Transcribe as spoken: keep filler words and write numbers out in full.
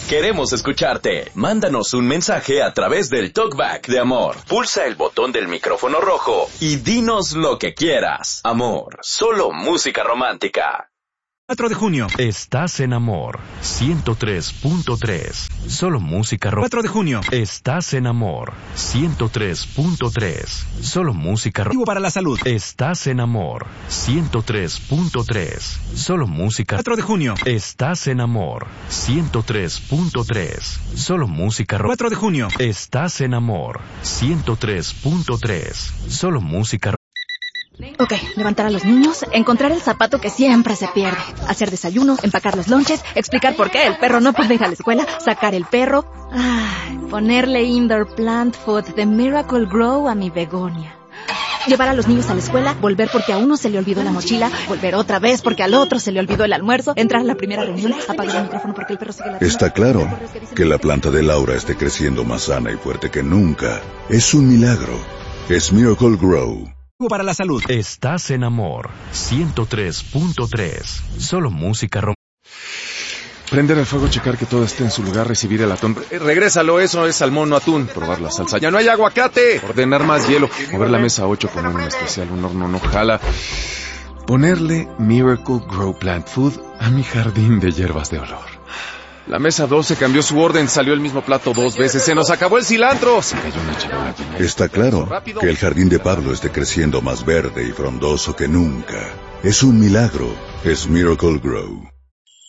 Queremos escucharte. Mándanos un mensaje a través del TalkBack de Amor. Pulsa el botón del micrófono rojo y dinos lo que quieras. Amor, solo música romántica. cuatro de junio. Estás en Amor, ciento tres punto tres. Solo música romántica. cuatro de junio. Estás en Amor, ciento tres punto tres. Solo música romántica. Para la salud. Estás en Amor, ciento tres punto tres. Solo música. cuatro de junio. Estás en Amor, ciento tres punto tres. Solo música romántica. cuatro de junio. Estás en Amor, ciento tres punto tres. Solo música romántica. Ok, levantar a los niños, encontrar el zapato que siempre se pierde, hacer desayuno, empacar los lonches, explicar por qué el perro no puede ir a la escuela, sacar el perro, ay, ponerle indoor plant food de Miracle Grow a mi begonia. Llevar a los niños a la escuela, volver porque a uno se le olvidó la mochila, volver otra vez porque al otro se le olvidó el almuerzo, entrar a la primera reunión, apagar el micrófono porque el perro sigue la... Está claro que la planta de Laura esté creciendo más sana y fuerte que nunca. Es un milagro. Es Miracle Grow. Para la salud. Estás en Amor, ciento tres punto tres. Solo música romántica. Prender el fuego, checar que todo esté en su lugar, recibir el atún. Eh, regrésalo, eso es salmón, no atún. Probar la salsa. ¡Ya no hay aguacate! Ordenar más hielo. Mover la mesa a ocho, poner un especial, un horno no jala. Ponerle Miracle Grow Plant Food a mi jardín de hierbas de olor. La mesa doce cambió su orden, salió el mismo plato dos veces, se nos acabó el cilantro. Se cayó una charola. Está claro que el jardín de Pablo esté creciendo más verde y frondoso que nunca. Es un milagro. Es Miracle Grow.